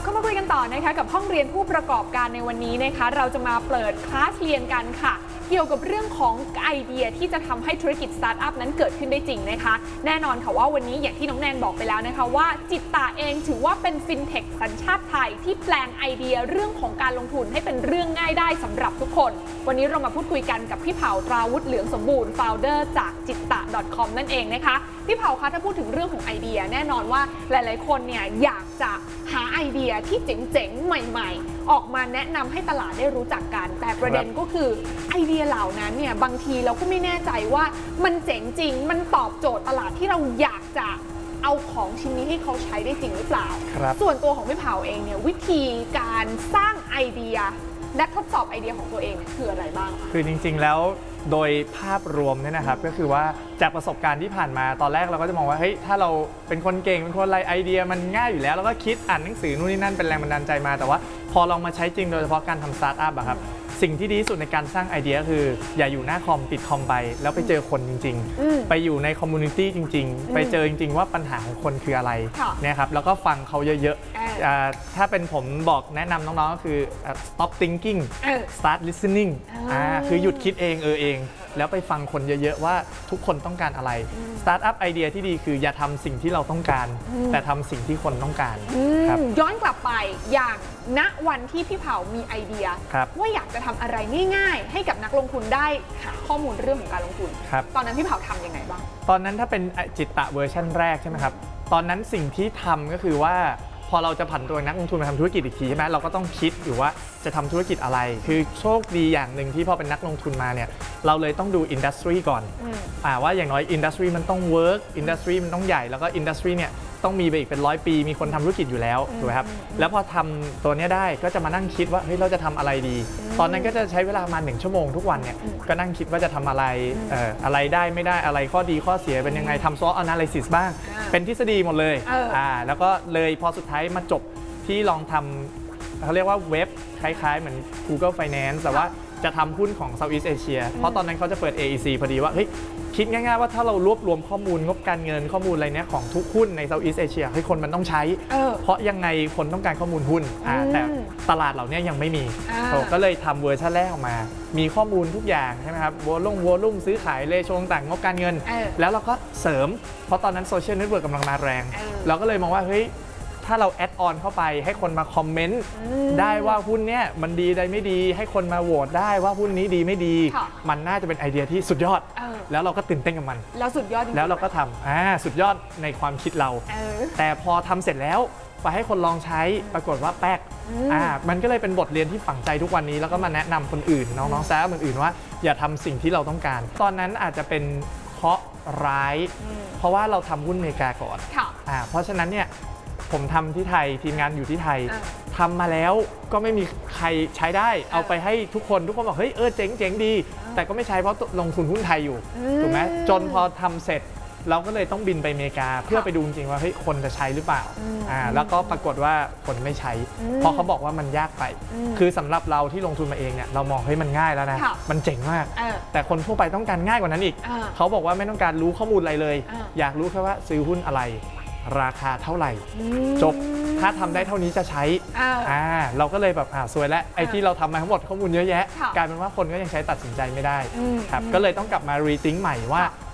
เข้ามาคุยกันต่อนะคะกับห้องเรียนผู้ประกอบการในวันนี้นะคะเราจะมาเปิดคลาสเรียนกันค่ะเกี่ยวกับเรื่องของไอเดียที่จะทำให้ธุรกิจสตาร์ทอัพนั้นเกิดขึ้นได้จริงนะคะแน่นอนค่ะว่าวันนี้อย่างที่น้องแนนบอกไปแล้วนะคะว่าจิตตาเองถือว่าเป็นฟินเทคสัญชาติไทยที่แปลงไอเดียเรื่องของการลงทุนให้เป็นเรื่องง่ายได้สำหรับทุกคนวันนี้เรามาพูดคุยกันกับพี่เผาตราวุฒิเหลืองสมบูรณ์ founder จากจิตตะ .com นั่นเองนะคะพี่เผาคะถ้าพูดถึงเรื่องของไอเดียแน่นอนว่าหลายๆคนเนี่ยอยากจะหาไอเดียที่เจ๋งๆใหม่ๆออกมาแนะนำให้ตลาดได้รู้จักกันแต่ประเด็นก็คือไอเดียเหล่านั้นเนี่ยบางทีเราก็ไม่แน่ใจว่ามันเจ๋งจริงมันตอบโจทย์ตลาดที่เราอยากจะเอาของชิ้นนี้ให้เขาใช้ได้จริงหรือเปล่าส่วนตัวของพี่เผาเองเนี่ยวิธีการสร้างไอเดียและทดสอบไอเดียของตัวเองคืออะไรบ้างคะคือจริงๆแล้วโดยภาพรวมเนี่ยนะครับก็คือว่าจากประสบการณ์ที่ผ่านมาตอนแรกเราก็จะมองว่าเฮ้ยถ้าเราเป็นคนเก่งเป็นคนอะไรไอเดียมันง่ายอยู่แล้วแล้วก็คิดอ่านหนังสือนู่นนี่นั่นเป็นแรงบันดาลใจมาแต่ว่าพอลองมาใช้จริงโดยเฉพาะการทำสตาร์ทอัพอะครับสิ่งที่ดีที่สุดในการสร้างไอเดียคืออย่าอยู่หน้าคอมปิดคอมไปแล้วไปเจอคนจริงๆไปอยู่ในคอมมูนิตี้จริงๆไปเจอจริงๆว่าปัญหาของคนคืออะไรเนี่ยครับแล้วก็ฟังเขาเยอะๆถ้าเป็นผมบอกแนะนำน้องๆก็คือ stop thinking start listening คือหยุดคิดเองเองแล้วไปฟังคนเยอะๆว่าทุกคนต้องการอะไรสตาร์ทอัพไอเดียที่ดีคืออย่าทำสิ่งที่เราต้องการแต่ทำสิ่งที่คนต้องการย้อนกลับไปอย่างณวันที่พี่เผามีไอเดียว่าอยากจะทำอะไรง่ายๆให้กับนักลงทุนได้หาข้อมูลเรื่องของการลงทุนตอนนั้นพี่เผาทำยังไงบ้างตอนนั้นถ้าเป็นจิตตะเวอร์ชันแรกใช่ไหมครับตอนนั้นสิ่งที่ทำก็คือว่าพอเราจะผันตัวนักลงทุนมาทำธุรกิจอีกทีใช่ไหมเราก็ต้องคิดอยู่ว่าจะทำธุรกิจอะไรคือโชคดีอย่างหนึ่งที่พอเป็นนักลงทุนมาเนี่ยเราเลยต้องดูอินดัสทรีก่อนว่าอย่างน้อยอินดัสทรีมันต้องเวิร์กอินดัสทรีมันต้องใหญ่แล้วก็อินดัสทรีเนี่ยต้องมีไปอีกเป็น100 ปีมีคนทำธุรกิจอยู่แล้วถูกไหมครับแล้วพอทำตัวนี้ได้ก็จะมานั่งคิดว่าเฮ้ยเราจะทำอะไรดีตอนนั้นก็จะใช้เวลามา1 ชั่วโมงทุกวันเนี่ยก็นั่งคิดว่าจะทำอะไรอะไรได้ไม่ได้อะไรข้อดีข้อเสียเป็นยังไงทำ SWOT analysis บ้างเป็นทฤษฎีหมดเลยแล้วก็เลยพอสุดท้ายมาจบที่ลองทำเขาเรียกว่าเว็บคล้ายๆเหมือน Google Finance แต่ว่าจะทำหุ้นของ Southeast Asia เพราะตอนนั้นเขาจะเปิด AEC พอดีว่าเฮ้ยคิดง่ายๆว่าถ้าเรารวบรวมข้อมูลงบการเงินข้อมูลอะไรเนี้ยของทุกหุ้นใน Southeast Asia ให้คนมันต้องใช้เพราะยังไงคนต้องการข้อมูลหุ้นแต่ตลาดเหล่านี้ยังไม่มีก็เลยทำเวอร์ชันแรกออกมามีข้อมูลทุกอย่างใช่ไหมครับวอลุ่มซื้อขายเลโชต่างงบการเงินแล้วเราก็เสริมเพราะตอนนั้นโซเชียลเน็ตเวิร์กกำลังมาแรงเราก็เลยมองว่าเฮ้ยถ้าเราแอดออนเข้าไปให้คนมาคอมเมนต์ได้ว่าหุ้นเนี้ยมันดีได้ไม่ดีให้คนมาโหวตได้ว่าหุ้นนี้ดีไม่ดีมันน่าจะเป็นไอเดียที่สุดยอดแล้วเราก็ตื่นเต้นกับมันแล้วสุดยอดแล้วเราก็ทำสุดยอดในความคิดเราแต่พอทำเสร็จแล้วไปให้คนลองใช้ปรากฏว่าแป๊กมันก็เลยเป็นบทเรียนที่ฝังใจทุกวันนี้แล้วก็มาแนะนำคนอื่นน้องๆแซมอื่นๆว่าอย่าทำสิ่งที่เราต้องการตอนนั้นอาจจะเป็นเคราะห์ร้ายเพราะว่าเราทำหุ้นอเมริกาก่อนเพราะฉะนั้นเนี่ยผมทำที่ไทยทีมงานอยู่ที่ไทยทำมาแล้วก็ไม่มีใครใช้ได้เอาไปให้ทุกคนบอกเฮ้ยเจ๋งดีแต่ก็ไม่ใช้เพราะลงทุนหุ้นไทยอยู่ถูกไหมจนพอทำเสร็จเราก็เลยต้องบินไปอเมริกาเพื่อไปดูจริงว่าเฮ้ยคนจะใช้หรือเปล่าแล้วก็ปรากฏว่าคนไม่ใช้เพราะเขาบอกว่ามันยากไปคือสำหรับเราที่ลงทุนมาเองเนี่ยเรามองเฮ้ยมันง่ายแล้วนะมันเจ๋งมากแต่คนทั่วไปต้องการง่ายกว่านั้นอีกเขาบอกว่าไม่ต้องการรู้ข้อมูลอะไรเลยอยากรู้แค่ว่าซื้อหุ้นอะไรราคาเท่าไหร่จบถ้าทำได้เท่านี้จะใช้เราก็เลยแบบสวยแล้วไอ้ที่เราทำมาทั้งหมดข้อมูลเยอะแยะกลายเป็นว่าคนก็ยังใช้ตัดสินใจไม่ได้ครับก็เลยต้องกลับมารีทิงค์ใหม่ว่า